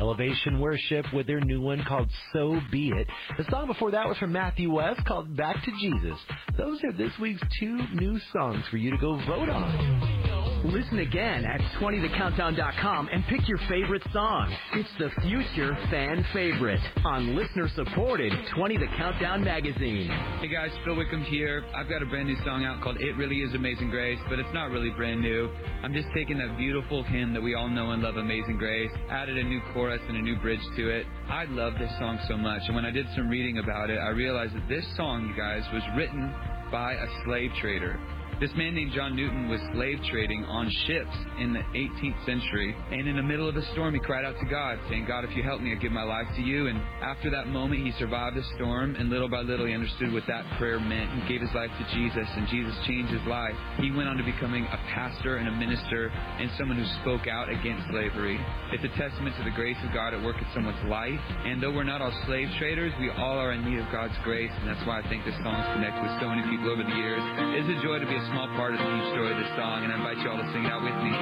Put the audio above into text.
Elevation Worship with their new one called So Be It. The song before that was from Matthew West called Back to Jesus. Those are this week's 2 new songs for you to go vote on. Listen again at 20thecountdown.com and pick your favorite song. It's the future fan favorite on listener-supported 20 The Countdown magazine. Hey guys, Phil Wickham here. I've got a brand new song out called It Really Is Amazing Grace, but it's not really brand new. I'm just taking that beautiful hymn that we all know and love, Amazing Grace, added a new chorus and a new bridge to it. I love this song so much, and when I did some reading about it, I realized that this song, you guys, was written by a slave trader. This man named John Newton was slave trading on ships in the 18th century, and in the middle of a storm, he cried out to God, saying, God, if you help me, I give my life to you. And after that moment, he survived the storm, and little by little, he understood what that prayer meant. He gave his life to Jesus, and Jesus changed his life. He went on to becoming a pastor and a minister and someone who spoke out against slavery. It's a testament to the grace of God at work in someone's life, and though we're not all slave traders, we all are in need of God's grace, and that's why I think this song's connected with so many people over the years. It's a joy to be a small part of the deep story of this song, and I invite you all to sing it out with me.